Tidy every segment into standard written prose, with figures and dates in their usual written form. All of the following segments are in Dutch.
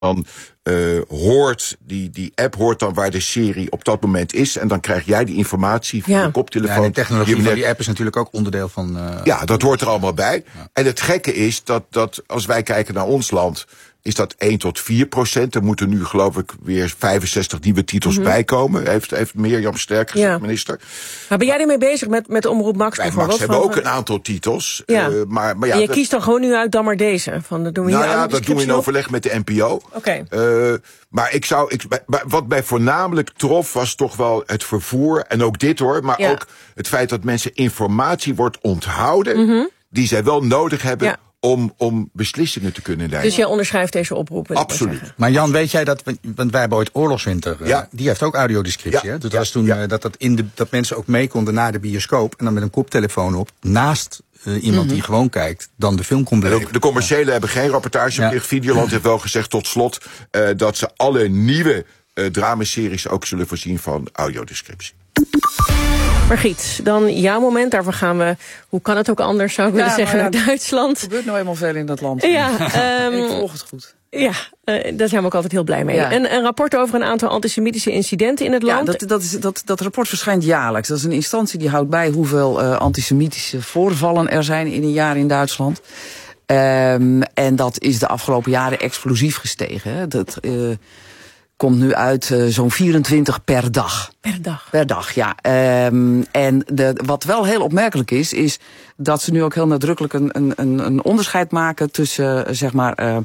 dan hoort die app hoort dan waar de serie op dat moment is. En dan krijg jij die informatie van de koptelefoon. Ja, de technologie van die app is natuurlijk ook onderdeel van... Ja, dat hoort er allemaal bij. Ja. En het gekke is dat als wij kijken naar ons land, is dat 1 tot 4%. Er moeten nu, geloof ik, weer 65 nieuwe titels bijkomen. Heeft Mirjam Sterk gezegd, minister. Maar ben jij ermee bezig met Omroep Max bijvoorbeeld? Wij hebben ook een aantal titels. Ja. Maar ja, en je kiest dan gewoon nu uit dan maar deze? Dat doen we in overleg met de NPO. Okay. Maar wat mij voornamelijk trof was toch wel het vervoer. En ook dit hoor. Maar ook het feit dat mensen informatie wordt onthouden die zij wel nodig hebben. Ja. Om beslissingen te kunnen nemen. Dus jij onderschrijft deze oproep? Absoluut. Maar Jan, weet jij dat, want wij hebben ooit Oorlogswinter, die heeft ook audiodescriptie. Hè? Dat was toen dat mensen ook mee konden naar de bioscoop en dan met een koptelefoon op, naast iemand die gewoon kijkt, dan de film kon beleven. De commerciële hebben geen rapportageplicht. Videoland heeft wel gezegd tot slot dat ze alle nieuwe dramaseries ook zullen voorzien van audiodescriptie. Margriet, dan jouw moment. Daarvoor gaan we, hoe kan het ook anders, zou ik willen zeggen, naar Duitsland. Er gebeurt nou helemaal veel in dat land. Ja, ik volg het goed. Ja, daar zijn we ook altijd heel blij mee. Ja. Een rapport over een aantal antisemitische incidenten in het land. Ja, dat rapport verschijnt jaarlijks. Dat is een instantie die houdt bij hoeveel antisemitische voorvallen er zijn in een jaar in Duitsland. En dat is de afgelopen jaren explosief gestegen. Hè. Dat komt nu uit zo'n 24 per dag. Per dag, ja. En wat wel heel opmerkelijk is dat ze nu ook heel nadrukkelijk een onderscheid maken tussen, zeg maar,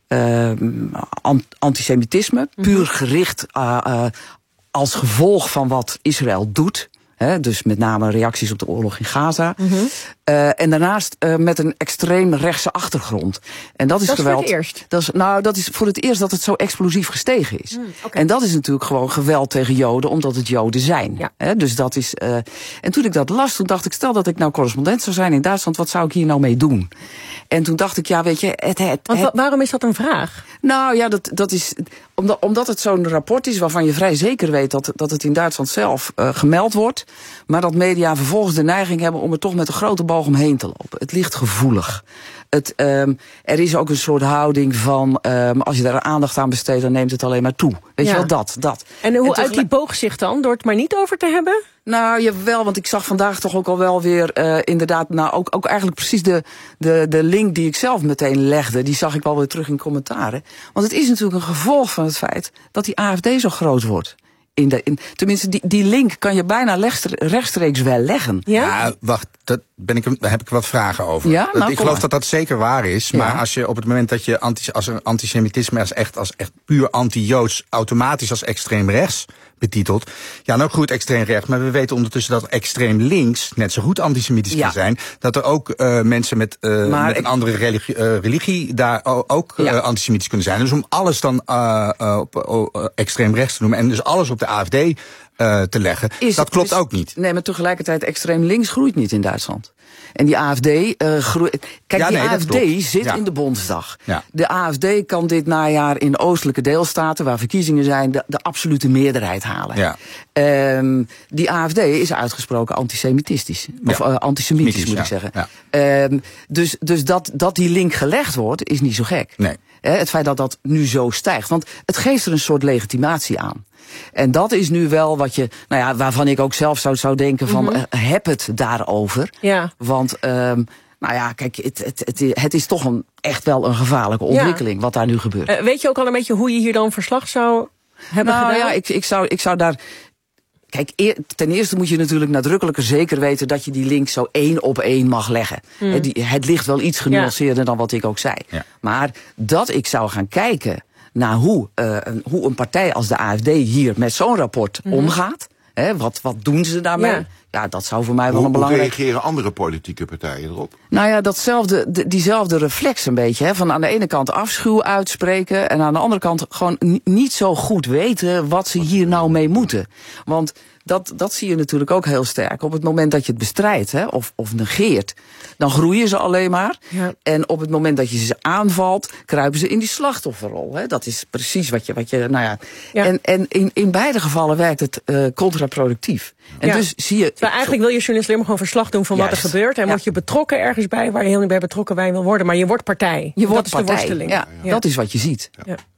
antisemitisme, puur gericht als gevolg van wat Israël doet. Dus met name reacties op de oorlog in Gaza. En daarnaast met een extreem rechtse achtergrond. En dat is geweld. Voor het eerst? Dat is voor het eerst dat het zo explosief gestegen is. Okay. En dat is natuurlijk gewoon geweld tegen Joden, omdat het Joden zijn. Ja. Dus dat is. En toen ik dat las, toen dacht ik, stel dat ik nou correspondent zou zijn in Duitsland, wat zou ik hier nou mee doen? En toen dacht ik, ja, weet je, waarom is dat een vraag? Nou ja, dat is omdat het zo'n rapport is waarvan je vrij zeker weet dat het in Duitsland zelf gemeld wordt, maar dat media vervolgens de neiging hebben om er toch met een grote boog omheen te lopen. Het ligt gevoelig. Er is ook een soort houding van, als je daar aandacht aan besteedt, dan neemt het alleen maar toe. Weet je wel, dat. En hoe uit die boog zich dan? Door het maar niet over te hebben? Nou, jawel, want ik zag vandaag toch ook al wel weer inderdaad, nou ook eigenlijk precies de link die ik zelf meteen legde, die zag ik wel weer terug in commentaren. Want het is natuurlijk een gevolg van het feit dat die AfD zo groot wordt. Tenminste, die link kan je bijna rechtstreeks wel leggen. Ja, wacht, daar heb ik wat vragen over. Ja? Nou, ik geloof dat zeker waar is. Ja. Maar als je op het moment dat je als antisemitisme als echt puur anti-Joods automatisch als extreem rechts betitelt. Ja, nou goed, extreem rechts. Maar we weten ondertussen dat extreem links net zo goed antisemitisch kan zijn. Dat er ook mensen met een andere religie daar ook antisemitisch kunnen zijn. Dus om alles dan extreem rechts te noemen en dus alles op de AfD te leggen, dat klopt ook niet. Nee, maar tegelijkertijd extreem links groeit niet in Duitsland. En die AfD groeit. Kijk, die AfD zit in de Bondsdag. Ja. De AfD kan dit najaar in de oostelijke deelstaten, waar verkiezingen zijn, de absolute meerderheid halen. Ja. Die AfD is uitgesproken antisemitisch. Of antisemitisch, moet ik zeggen. Ja. Dus dat die link gelegd wordt, is niet zo gek. Nee. Het feit dat dat nu zo stijgt. Want het geeft er een soort legitimatie aan. En dat is nu wel wat je, nou ja, waarvan ik ook zelf zou denken van, heb het daarover. Ja. Want, nou ja, kijk, het is toch echt wel een gevaarlijke ontwikkeling wat daar nu gebeurt. Weet je ook al een beetje hoe je hier dan verslag zou hebben gedaan? Nou ja, ik zou daar. Kijk, ten eerste moet je natuurlijk nadrukkelijker zeker weten dat je die link zo 1 op 1 mag leggen. Het ligt wel iets genuanceerder dan wat ik ook zei. Ja. Maar dat ik zou gaan kijken naar hoe een partij als de AfD hier met zo'n rapport omgaat. Wat doen ze daarmee? Ja, dat zou voor mij wel een belangrijk. Hoe reageren andere politieke partijen erop? Nou ja, diezelfde reflex een beetje. Hè, van aan de ene kant afschuw uitspreken en aan de andere kant gewoon niet zo goed weten wat ze hier nou mee moeten. Want dat zie je natuurlijk ook heel sterk. Op het moment dat je het bestrijdt of negeert, dan groeien ze alleen maar. Ja. En op het moment dat je ze aanvalt, kruipen ze in die slachtofferrol. Hè. Dat is precies wat je nou ja. En in beide gevallen werkt het contraproductief. En dus zie je. Maar eigenlijk wil je journalist alleen maar gewoon verslag doen van wat er gebeurt. En word je betrokken ergens bij waar je heel niet bij betrokken bij wil worden. Maar je wordt partij. Je wordt partij. De worsteling. Ja, dat is wat je ziet. Ja.